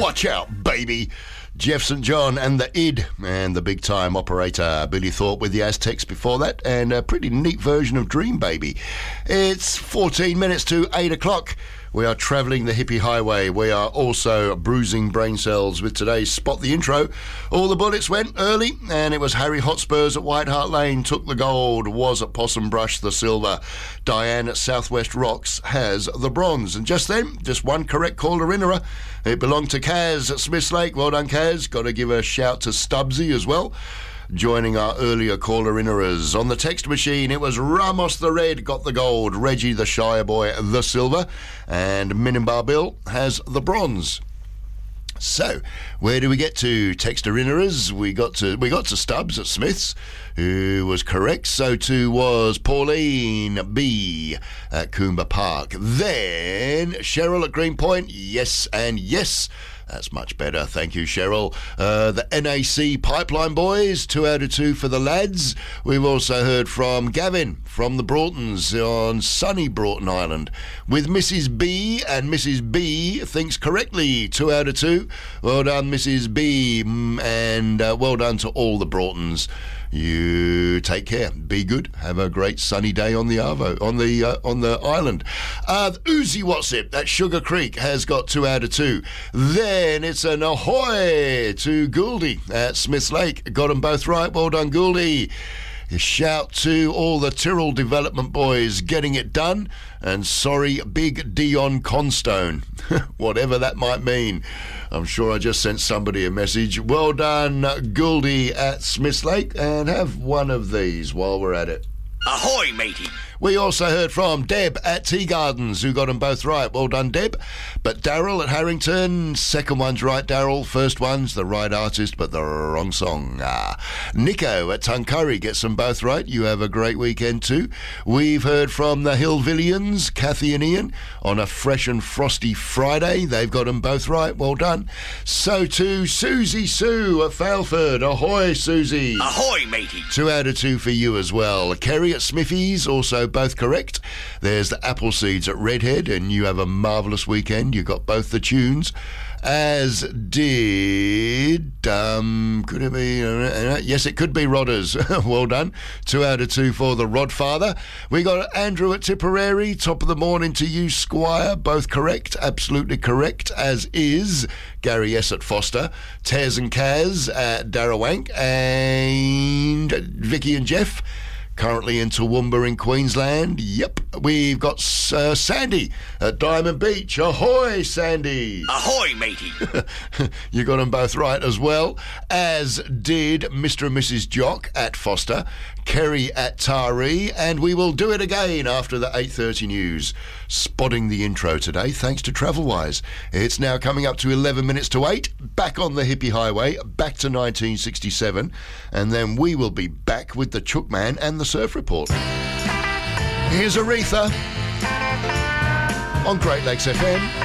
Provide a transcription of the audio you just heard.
Watch out, baby. Jeff St. John and the Id, and the big-time operator Billy Thorpe with the Aztecs before that, and a pretty neat version of Dream Baby. It's 14 minutes to 8 o'clock. We are travelling the hippie highway. We are also bruising brain cells with today's Spot the Intro. All the bullets went early, and it was Harry Hotspurs at White Hart Lane took the gold, was at Possum Brush the silver. Diane at Southwest Rocks has the bronze. And just then, just one correct caller-innerer. It belonged to Kaz at Smiths Lake. Well done, Kaz. Got to give a shout to Stubbsy as well. Joining our earlier caller-innerers. On the text machine, it was Ramos the Red got the gold, Reggie the Shire Boy the silver, and Minimbar Bill has the bronze. So, where do we get to? Texter-innerers, we got to Stubbs at Smiths, who was correct. So too was Pauline B at Coomber Park. Then Cheryl at Greenpoint, yes and yes. That's much better. Thank you, Cheryl. The NAC Pipeline Boys, 2 out of 2 for the lads. We've also heard from Gavin from the Broughtons on sunny Broughton Island. With Mrs. B, and Mrs. B thinks correctly, 2 out of 2. Well done, Mrs. B, and well done to all the Broughtons. You take care. Be good. Have a great sunny day on the Arvo, on the island. Uzi Watsip at Sugar Creek has got 2 out of 2. Then it's an ahoy to Gouldy at Smiths Lake. Got them both right. Well done, Gouldy. A shout to all the Tyrrell Development boys getting it done. And sorry, Big Dion Constone. Whatever that might mean. I'm sure I just sent somebody a message. Well done, Gouldy at Smiths Lake. And have one of these while we're at it. Ahoy, matey. We also heard from Deb at Tea Gardens, who got them both right. Well done, Deb. But Daryl at Harrington, second one's right, Daryl. First one's the right artist, but the wrong song. Nico at Tuncurry gets them both right. You have a great weekend too. We've heard from the Hillvillians, Kathy and Ian, on a fresh and frosty Friday. They've got them both right. Well done. So too, Susie Sue at Failford. Ahoy, Susie. Ahoy, matey. 2 out of 2 for you as well. Kerry at Smithies, also both correct. There's the Appleseeds at Redhead, and you have a marvellous weekend. You got both the tunes, as did could it be yes, it could be Rodders. Well done. 2 out of 2 for the Rodfather. We got Andrew at Tipperary. Top of the morning to you, Squire. Both correct, absolutely correct, as is Gary S at Foster, Tez and Kaz at Darrawank, and Vicky and Jeff currently in Toowoomba in Queensland. Yep. We've got Sandy at Diamond Beach. Ahoy, Sandy. Ahoy, matey. You got them both right as well, as did Mr. and Mrs. Jock at Foster, Kerry at Taree, and we will do it again after the 8:30 news. Spotting the intro today, thanks to TravelWise. It's now coming up to 11 minutes to 8, back on the hippie highway, back to 1967, and then we will be back with the Chookman and the Surf Report. Here's Aretha on Great Lakes FM.